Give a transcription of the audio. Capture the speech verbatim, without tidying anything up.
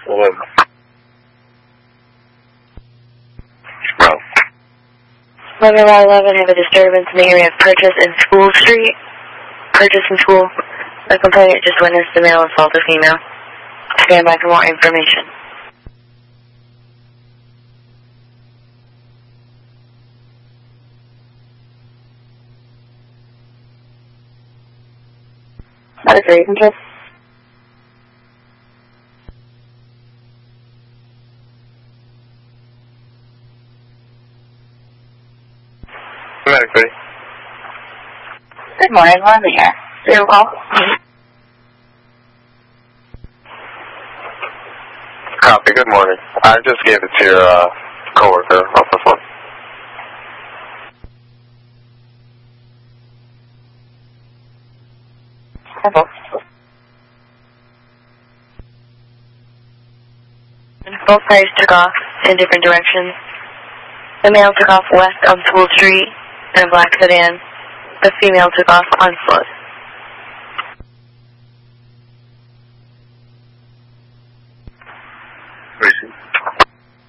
eleven. Bro. eleven by eleven, have a disturbance in the area of Purchase and School Street. Purchase and School. The complainant just witnessed the male assault a female. Stand by for more information. That is very interesting. Medically. Good morning, Lonnie here. You're welcome. Copy, good morning. I just gave it to your uh, coworker off the phone. Hello. Both parties took off in different directions. The male took off west on School Street in a black sedan. The female took off on foot.